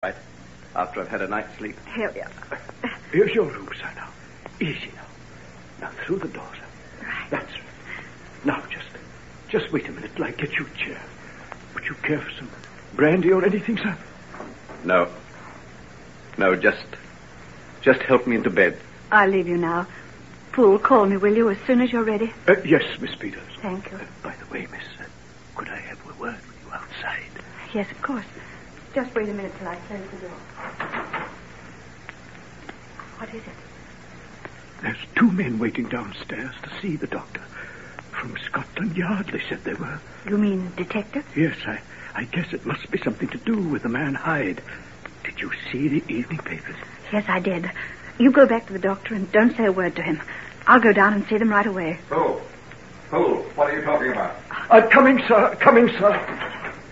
Right. After I've had a night's sleep. Here we are. Here's your room, sir, now. Easy now. Now, through the door, sir. Right. That's right. Now, just wait a minute till I get you a chair. Would you care for some brandy or anything, sir? No. No, just help me into bed. I'll leave you now. Poole, call me, will you, as soon as you're ready? Yes, Miss Peters. Thank you. By the way, miss, could I have a word with you outside? Yes, of course. Just wait a minute till I close the door. What is it? There's 2 men waiting downstairs to see the doctor. From Scotland Yard, they said they were. You mean detectives? Yes, I guess it must be something to do with the man Hyde. Did you see the evening papers? Yes, I did. You go back to the doctor and don't say a word to him. I'll go down and see them right away. Poole, what are you talking about? Coming, sir. Coming, sir.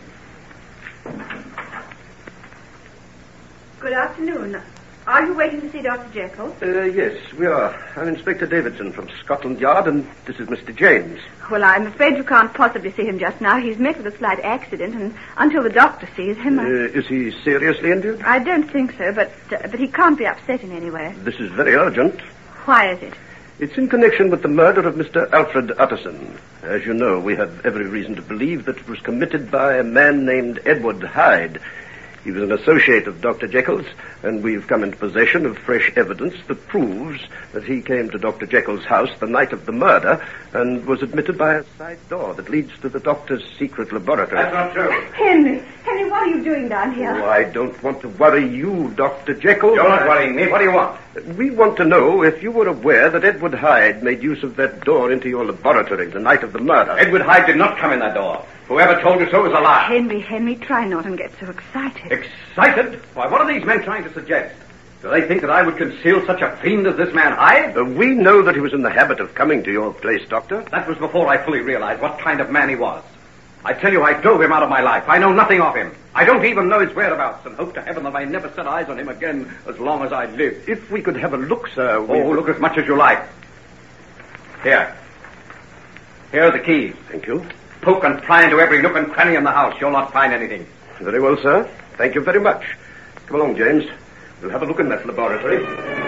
Good afternoon. Are you waiting to see Dr. Jekyll? Yes, we are. I'm Inspector Davidson from Scotland Yard, and this is Mr. James. Well, I'm afraid you can't possibly see him just now. He's met with a slight accident, and until the doctor sees him... Is he seriously injured? I don't think so, but he can't be upset in any way. This is very urgent. Why is it? It's in connection with the murder of Mr. Alfred Utterson. As you know, we have every reason to believe that it was committed by a man named Edward Hyde. He was an associate of Dr. Jekyll's, and we've come into possession of fresh evidence that proves that he came to Dr. Jekyll's house the night of the murder and was admitted by a side door that leads to the doctor's secret laboratory. That's not true. Henry, what are you doing down here? Oh, I don't want to worry you, Dr. Jekyll. You're not worrying me. What do you want? We want to know if you were aware that Edward Hyde made use of that door into your laboratory the night of the murder. Edward Hyde did not come in that door. Whoever told you so is a liar. Henry, try not and get so excited. Excited? Why, what are these men trying to suggest? Do they think that I would conceal such a fiend as this man Hyde? We know that he was in the habit of coming to your place, Doctor. That was before I fully realized what kind of man he was. I tell you, I drove him out of my life. I know nothing of him. I don't even know his whereabouts, and hope to heaven that I never set eyes on him again as long as I live. If we could have a look, sir. Look as much as you like. Here. Here are the keys. Thank you. Poke and pry into every nook and cranny in the house. You'll not find anything. Very well, sir. Thank you very much. Come along, James. We'll have a look in that laboratory.